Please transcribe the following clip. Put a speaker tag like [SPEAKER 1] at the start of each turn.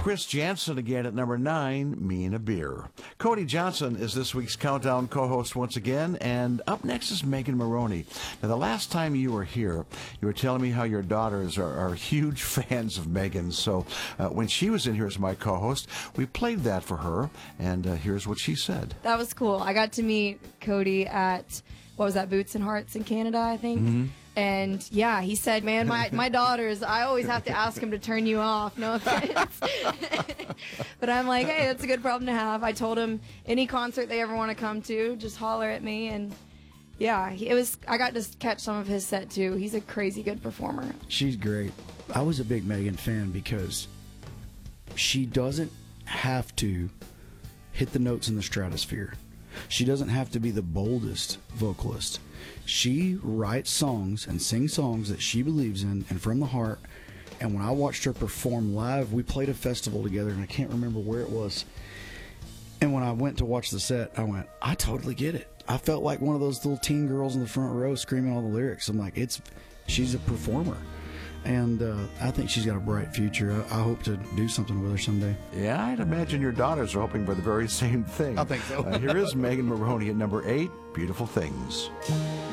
[SPEAKER 1] Chris Jansen again at number 9, Me and a Beer. Cody Johnson is this week's Countdown co-host once again, and up next is Megan Maroney. Now, the last time you were here, you were telling me how your daughters are huge fans of Megan, so when she was in here as my co-host, we played that for her, and here's what she said.
[SPEAKER 2] That was cool. I got to meet Cody at, what was that, Boots and Hearts in Canada, I think? Mm-hmm. And yeah, he said, man, my daughters, I always have to ask them to turn you off. No offense. But I'm like, hey, that's a good problem to have. I told him any concert they ever want to come to, just holler at me. And yeah, I got to catch some of his set too. He's a crazy good performer.
[SPEAKER 3] She's great. I was a big Megan fan because she doesn't have to hit the notes in the stratosphere. She doesn't have to be the boldest vocalist. She writes songs and sings songs that she believes in and from the heart. And when I watched her perform live, we played a festival together, and I can't remember where it was. And when I went to watch the set, I went, I totally get it. I felt like one of those little teen girls in the front row screaming all the lyrics. I'm like, she's a performer. And I think she's got a bright future. I hope to do something with her someday.
[SPEAKER 1] Yeah, I'd imagine your daughters are hoping for the very same thing.
[SPEAKER 3] I think so.
[SPEAKER 1] Here is Megan Maroney at number 8, Beautiful Things.